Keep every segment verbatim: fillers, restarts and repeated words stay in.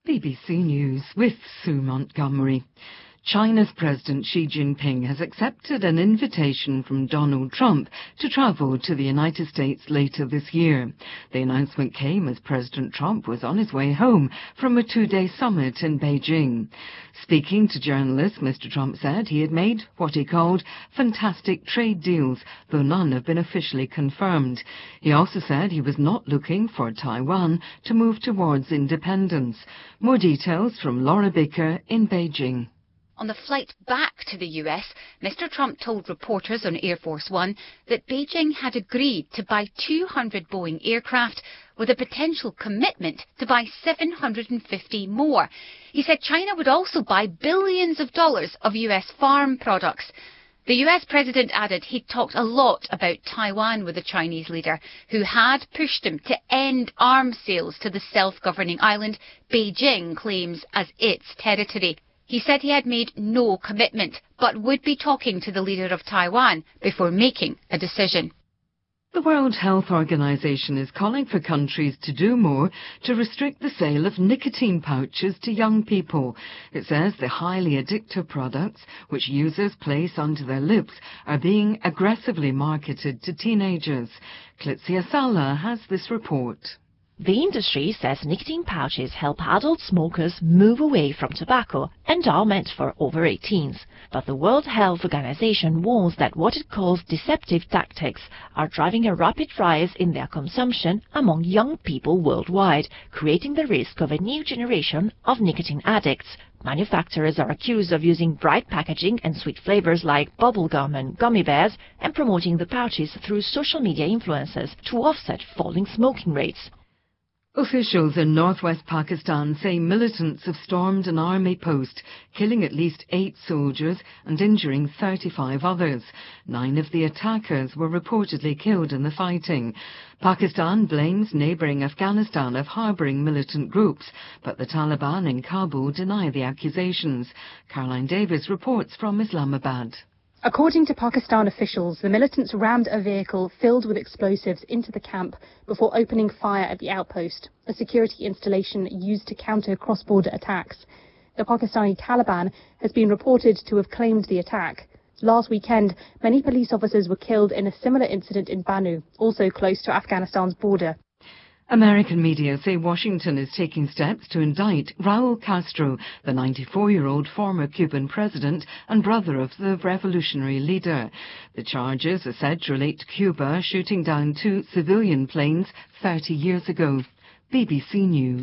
B B C News with Sue Montgomery. China's President Xi Jinping has accepted an invitation from Donald Trump to travel to the United States later this year. The announcement came as President Trump was on his way home from a two-day summit in Beijing. Speaking to journalists, Mister Trump said he had made what he called fantastic trade deals, though none have been officially confirmed. He also said he was not looking for Taiwan to move towards independence. More details from Laura Baker in Beijing. On the flight back to the U S, Mister Trump told reporters on Air Force One that Beijing had agreed to buy two hundred Boeing aircraft with a potential commitment to buy seven hundred fifty more. He said China would also buy billions of dollars of U S farm products. The U S president added he'd talked a lot about Taiwan with the Chinese leader, who had pushed him to end arms sales to the self-governing island Beijing claims as its territory. He said he had made no commitment, but would be talking to the leader of Taiwan before making a decision. The World Health Organization is calling for countries to do more to restrict the sale of nicotine pouches to young people. It says the highly addictive products, which users place under their lips, are being aggressively marketed to teenagers. Klitsia Sala has this report. The industry says nicotine pouches help adult smokers move away from tobacco and are meant for over eighteens. But the World Health Organization warns that what it calls deceptive tactics are driving a rapid rise in their consumption among young people worldwide, creating the risk of a new generation of nicotine addicts. Manufacturers are accused of using bright packaging and sweet flavors like bubblegum and gummy bears and promoting the pouches through social media influencers to offset falling smoking rates. Officials in northwest Pakistan say militants have stormed an army post, killing at least eight soldiers and injuring thirty-five others. Nine of the attackers were reportedly killed in the fighting. Pakistan blames neighbouring Afghanistan of harbouring militant groups, but the Taliban in Kabul deny the accusations. Caroline Davis reports from Islamabad. According to Pakistan officials, the militants rammed a vehicle filled with explosives into the camp before opening fire at the outpost, a security installation used to counter cross-border attacks. The Pakistani Taliban has been reported to have claimed the attack. Last weekend, many police officers were killed in a similar incident in Banu, also close to Afghanistan's border. American media say Washington is taking steps to indict Raul Castro, the ninety-four-year-old former Cuban president and brother of the revolutionary leader. The charges are said to relate to Cuba shooting down two civilian planes thirty years ago. B B C News.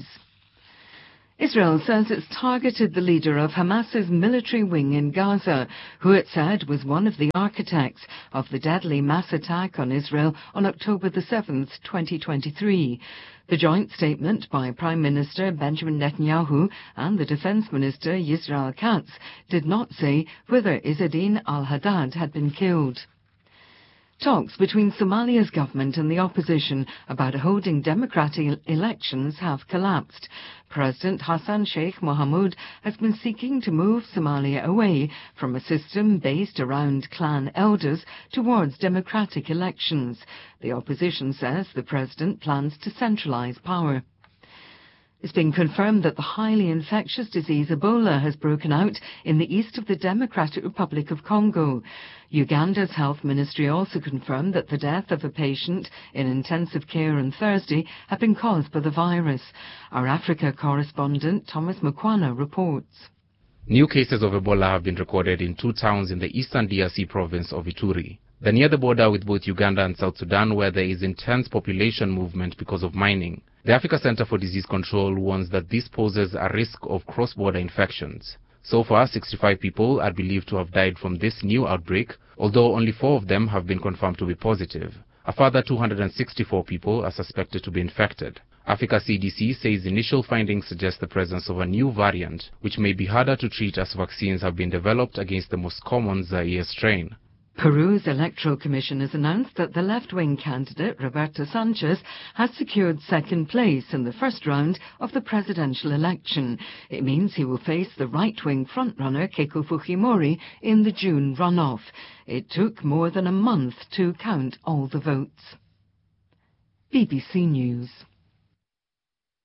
Israel says it's targeted the leader of Hamas's military wing in Gaza, who it said was one of the architects of the deadly mass attack on Israel on October the seventh, twenty twenty-three. The joint statement by Prime Minister Benjamin Netanyahu and the Defense Minister Yisrael Katz did not say whether Izzadin al-Haddad had been killed. Talks between Somalia's government and the opposition about holding democratic elections have collapsed. President Hassan Sheikh Mohamud has been seeking to move Somalia away from a system based around clan elders towards democratic elections. The opposition says the president plans to centralize power. It's been confirmed that the highly infectious disease Ebola has broken out in the east of the Democratic Republic of Congo. Uganda's health ministry also confirmed that the death of a patient in intensive care on Thursday had been caused by the virus. Our Africa correspondent Thomas Mukwana reports. New cases of Ebola have been recorded in two towns in the eastern D R C province of Ituri. They're near the border with both Uganda and South Sudan, where there is intense population movement because of mining. The Africa Center for Disease Control warns that this poses a risk of cross-border infections. So far, sixty-five people are believed to have died from this new outbreak, although only four of them have been confirmed to be positive. A further two hundred sixty-four people are suspected to be infected. Africa C D C says initial findings suggest the presence of a new variant, which may be harder to treat as vaccines have been developed against the most common Zaire strain. Peru's Electoral Commission has announced that the left-wing candidate, Roberto Sanchez, has secured second place in the first round of the presidential election. It means he will face the right-wing frontrunner, Keiko Fujimori, in the June runoff. It took more than a month to count all the votes. B B C News.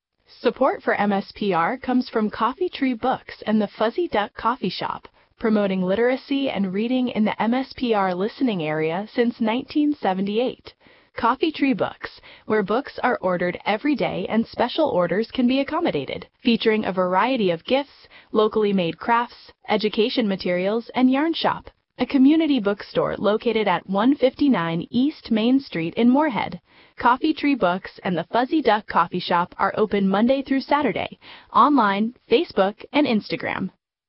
Support for M S P R comes from Coffee Tree Books and the Fuzzy Duck Coffee Shop, promoting literacy and reading in the M S P R listening area since nineteen seventy-eight. Coffee Tree Books, where books are ordered every day and special orders can be accommodated, featuring a variety of gifts, locally made crafts, education materials, and yarn shop. A community bookstore located at one fifty-nine East Main Street in Moorhead. Coffee Tree Books and the Fuzzy Duck Coffee Shop are open Monday through Saturday, online, Facebook, and Instagram.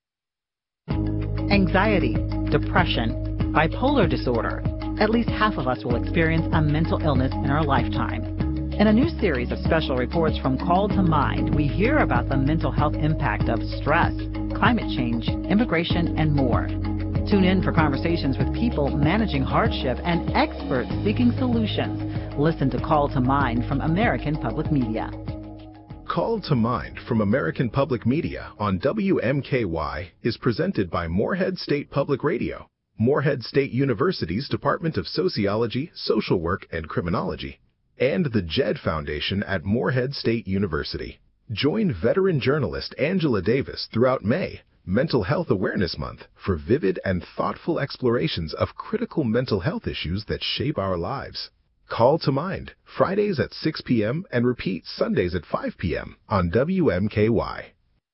Anxiety, depression, bipolar disorder. At least half of us will experience a mental illness in our lifetime. In a new series of special reports from Call to Mind, we hear about the mental health impact of stress, climate change, immigration, and more. Tune in for conversations with people managing hardship and experts seeking solutions. Listen to Call to Mind from American Public Media. Call to Mind from American Public Media on W M K Y is presented by Moorhead State Public Radio, Moorhead State University's Department of Sociology, Social Work, and Criminology, and the Jed Foundation at Moorhead State University. Join veteran journalist Angela Davis throughout May, Mental Health Awareness Month, for vivid and thoughtful explorations of critical mental health issues that shape our lives. Call to Mind, Fridays at six p.m. and repeat Sundays at five p.m. on W M K Y.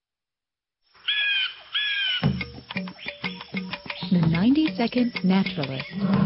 The ninety second Naturalist.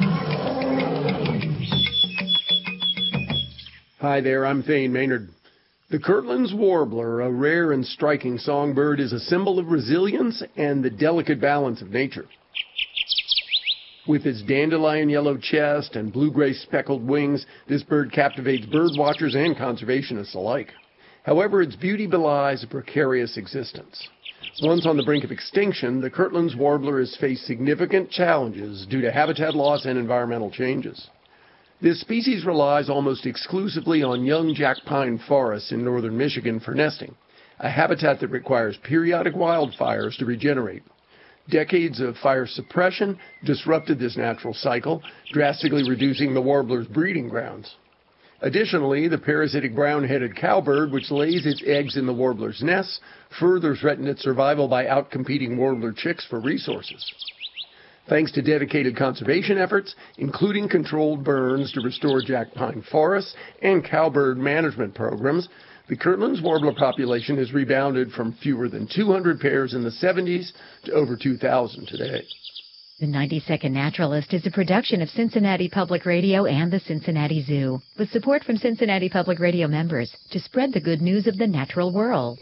Hi there, I'm Thane Maynard. The Kirtland's warbler, a rare and striking songbird, is a symbol of resilience and the delicate balance of nature. With its dandelion yellow chest and blue-gray speckled wings, this bird captivates bird watchers and conservationists alike. However, its beauty belies a precarious existence. Once on the brink of extinction, the Kirtland's warbler has faced significant challenges due to habitat loss and environmental changes. This species relies almost exclusively on young jack pine forests in northern Michigan for nesting, a habitat that requires periodic wildfires to regenerate. Decades of fire suppression disrupted this natural cycle, drastically reducing the warbler's breeding grounds. Additionally, the parasitic brown-headed cowbird, which lays its eggs in the warbler's nests, further threatened its survival by outcompeting warbler chicks for resources. Thanks to dedicated conservation efforts, including controlled burns to restore jack pine forests and cowbird management programs, the Kirtland's warbler population has rebounded from fewer than two hundred pairs in the seventies to over two thousand today. The ninety second Naturalist is a production of Cincinnati Public Radio and the Cincinnati Zoo, with support from Cincinnati Public Radio members to spread the good news of the natural world.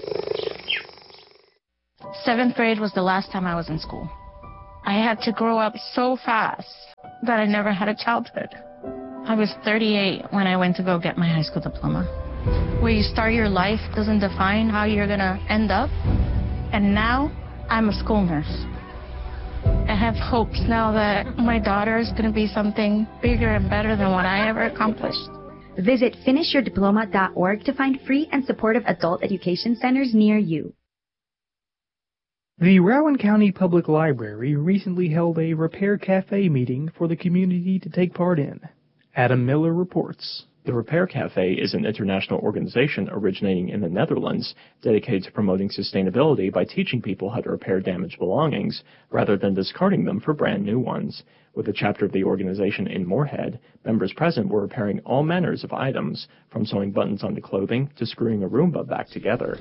Seventh grade was the last time I was in school. I had to grow up so fast that I never had a childhood. I was thirty-eight when I went to go get my high school diploma. Where you start your life doesn't define how you're going to end up. And now I'm a school nurse. I have hopes now that my daughter is going to be something bigger and better than what I ever accomplished. Visit finish your diploma dot org to find free and supportive adult education centers near you. The Rowan County Public Library recently held a Repair Cafe meeting for the community to take part in. Adam Miller reports. The Repair Cafe is an international organization originating in the Netherlands dedicated to promoting sustainability by teaching people how to repair damaged belongings rather than discarding them for brand new ones. With a chapter of the organization in Moorhead, members present were repairing all manners of items, from sewing buttons onto clothing to screwing a Roomba back together.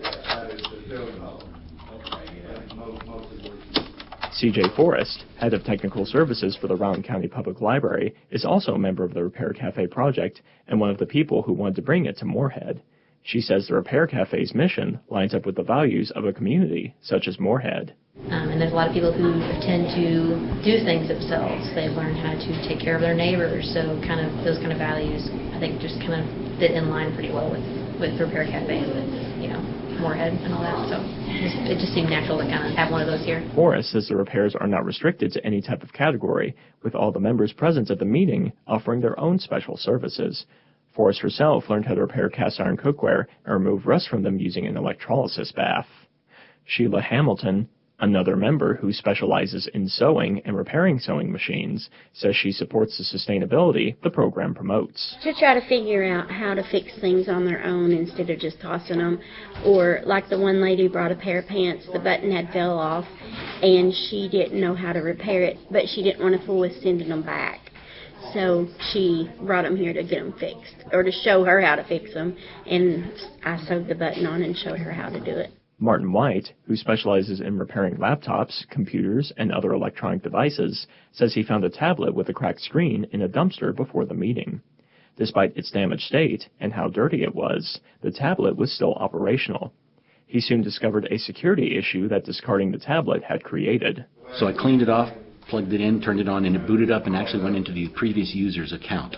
C J Forrest, head of technical services for the Rowan County Public Library, is also a member of the Repair Cafe project and one of the people who wanted to bring it to Moorhead. She says the Repair Cafe's mission lines up with the values of a community such as Moorhead. Um, and there's a lot of people who tend to do things themselves. They've learned how to take care of their neighbors, so kind of those kind of values, I think, just kind of fit in line pretty well with, with Repair Cafe, with, you know, Moorhead and all that, so it just, it just seemed natural to kind of have one of those here. Forrest says the repairs are not restricted to any type of category, with all the members present at the meeting offering their own special services. Forrest herself learned how to repair cast iron cookware and remove rust from them using an electrolysis bath. Sheila Hamilton, Another member who specializes in sewing and repairing sewing machines says she supports the sustainability the program promotes. To try to figure out how to fix things on their own instead of just tossing them. Or like the one lady brought a pair of pants, the button had fell off and she didn't know how to repair it, but she didn't want to fool with sending them back. So she brought them here to get them fixed, or to show her how to fix them, and I sewed the button on and showed her how to do it. Martin White, who specializes in repairing laptops, computers, and other electronic devices, says he found a tablet with a cracked screen in a dumpster before the meeting. Despite its damaged state and how dirty it was, the tablet was still operational. He soon discovered a security issue that discarding the tablet had created. So I cleaned it off, plugged it in, turned it on, and it booted up and actually went into the previous user's account.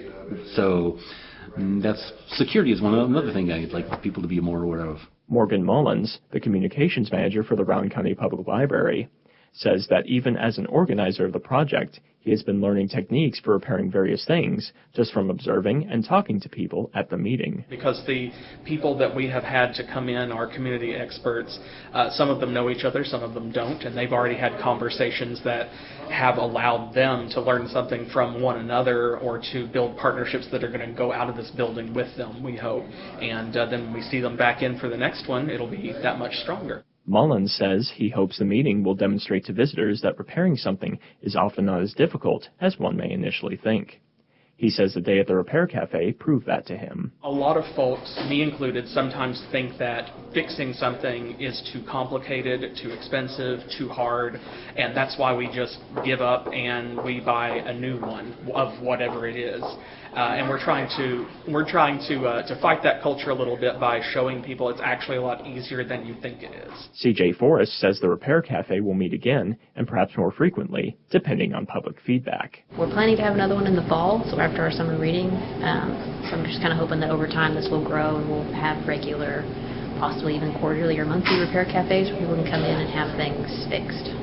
So that's security is one another thing I'd like people to be more aware of. Morgan Mullins, the communications manager for the Rowan County Public Library, says that even as an organizer of the project, he has been learning techniques for repairing various things just from observing and talking to people at the meeting. Because the people that we have had to come in are community experts. Uh, some of them know each other, some of them don't, and they've already had conversations that have allowed them to learn something from one another or to build partnerships that are going to go out of this building with them, we hope. And uh, then when we see them back in for the next one, it'll be that much stronger. Mullins says he hopes the meeting will demonstrate to visitors that repairing something is often not as difficult as one may initially think. He says the day at the Repair Cafe proved that to him. A lot of folks, me included, sometimes think that fixing something is too complicated, too expensive, too hard, and that's why we just give up and we buy a new one of whatever it is. Uh, and we're trying to we're trying to uh, to fight that culture a little bit by showing people it's actually a lot easier than you think it is. C J Forrest says the Repair Cafe will meet again, and perhaps more frequently, depending on public feedback. We're planning to have another one in the fall, so after our summer reading. Um, so I'm just kind of hoping that over time this will grow and we'll have regular, possibly even quarterly or monthly Repair Cafes where people can come in and have things fixed.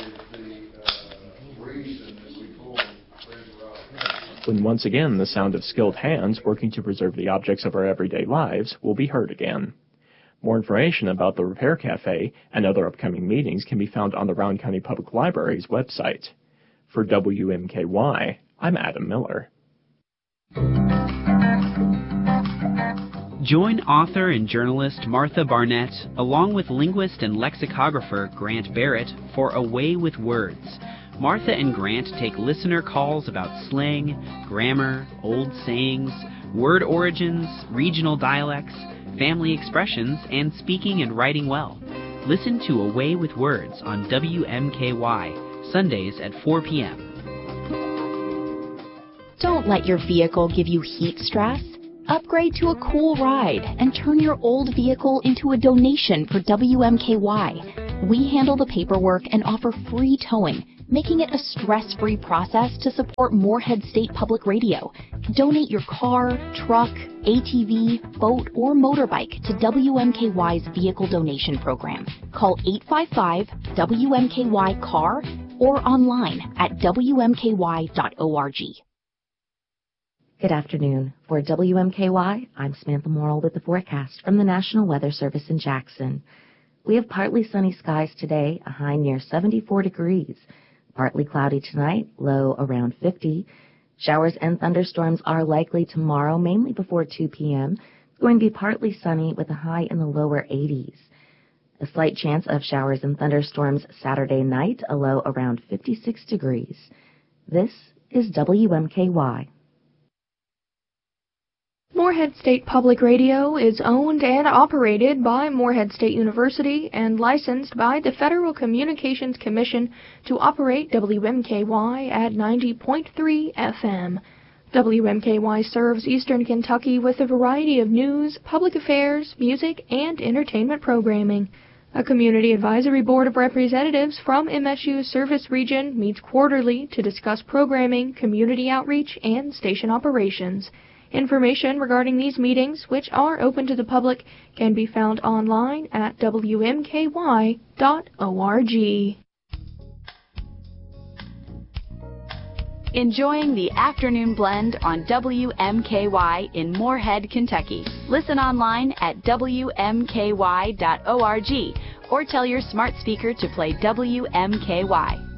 When once again the sound of skilled hands working to preserve the objects of our everyday lives will be heard again. More information about the Repair Cafe and other upcoming meetings can be found on the Rowan County Public Library's website. For W M K Y, I'm Adam Miller. Join author and journalist Martha Barnett, along with linguist and lexicographer Grant Barrett, for A Way with Words. Martha and Grant take listener calls about slang, grammar, old sayings, word origins, regional dialects, family expressions, and speaking and writing well. Listen to A Way with Words on W M K Y, Sundays at four p.m. Don't let your vehicle give you heat stress. Upgrade to a cool ride and turn your old vehicle into a donation for W M K Y. We handle the paperwork and offer free towing, making it a stress-free process to support Moorhead State Public Radio. Donate your car, truck, A T V, boat, or motorbike to W M K Y's Vehicle Donation Program. Call eight five five W M K Y C A R or online at W M K Y dot org. Good afternoon. For W M K Y, I'm Samantha Morrill with the forecast from the National Weather Service in Jackson. We have partly sunny skies today, a high near seventy-four degrees. Partly cloudy tonight, low around fifty. Showers and thunderstorms are likely tomorrow, mainly before two p.m. It's going to be partly sunny with a high in the lower eighties. A slight chance of showers and thunderstorms Saturday night, a low around fifty-six degrees. This is W M K Y. Moorhead State Public Radio is owned and operated by Moorhead State University and licensed by the Federal Communications Commission to operate W M K Y at ninety point three F M. W M K Y serves Eastern Kentucky with a variety of news, public affairs, music, and entertainment programming. A Community Advisory Board of Representatives from M S U's service region meets quarterly to discuss programming, community outreach, and station operations. Information regarding these meetings, which are open to the public, can be found online at W M K Y dot org. Enjoying the afternoon blend on W M K Y in Moorhead, Kentucky. Listen online at W M K Y dot org or tell your smart speaker to play W M K Y.